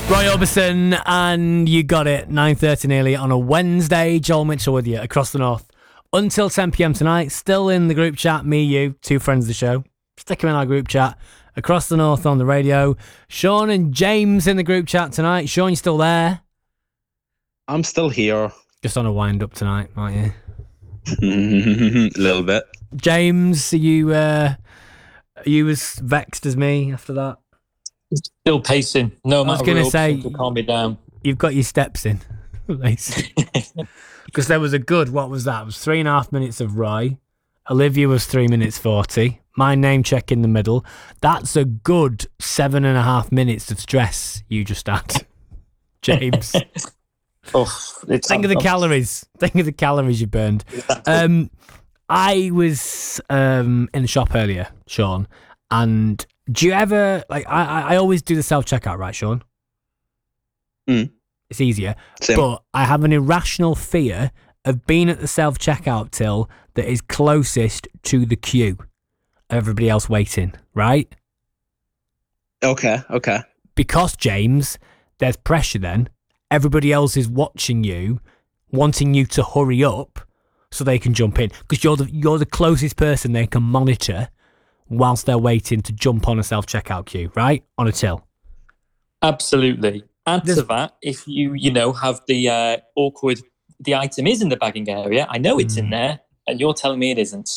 Roy Orbison, and you got it. 9:30 nearly on a Wednesday. Joel Mitchell with you across the north until 10 p.m. tonight. Still in the group chat, me, you, two friends of the show. Stick them in our group chat across the north on the radio. Sean and James in the group chat tonight. Sean, you still there? I'm still here. Just on a wind up tonight, aren't you? A little bit. James, are you as vexed as me after that? Still pacing. No, I was going to say, to calm me down. You've got your steps in, because there was a good. What was that? It was 3.5 minutes of Roy. Olivia was 3 minutes 40. My name check in the middle. That's a good 7.5 minutes of stress you just had, James. Think of the calories. Think of the calories you burned. I was in the shop earlier, Sean, and do you ever, like, I always do the self-checkout, right, Sean? It's easier. Same. But I have an irrational fear of being at the self-checkout till that is closest to the queue of everybody else waiting, right? Okay. Because, James, there's pressure then. Everybody else is watching you, wanting you to hurry up so they can jump in. Because you're the closest person they can monitor whilst they're waiting to jump on a self-checkout queue, right? On a till. Absolutely. Add to that, if you have the awkward, the item is in the bagging area, I know it's in there, and you're telling me it isn't.